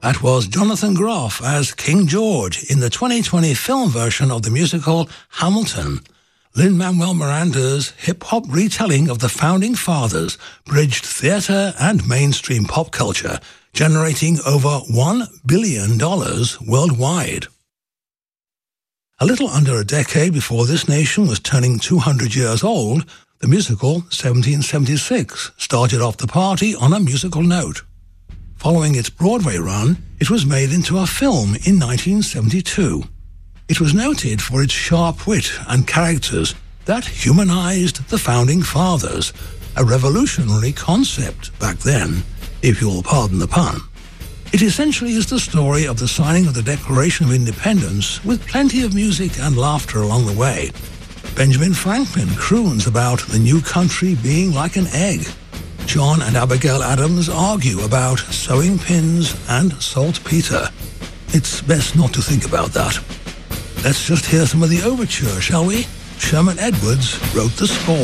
That was Jonathan Groff as King George in the 2020 film version of the musical Hamilton. Lin-Manuel Miranda's hip-hop retelling of the Founding Fathers bridged theatre and mainstream pop culture, generating over $1 billion worldwide. A little under a decade before this nation was turning 200 years old, the musical 1776 started off the party on a musical note. Following its Broadway run, it was made into a film in 1972. It was noted for its sharp wit and characters that humanized the Founding Fathers, a revolutionary concept back then, if you'll pardon the pun. It essentially is the story of the signing of the Declaration of Independence with plenty of music and laughter along the way. Benjamin Franklin croons about the new country being like an egg. John and Abigail Adams argue about sewing pins and saltpeter. It's best not to think about that. Let's just hear some of the overture, shall we? Sherman Edwards wrote the score.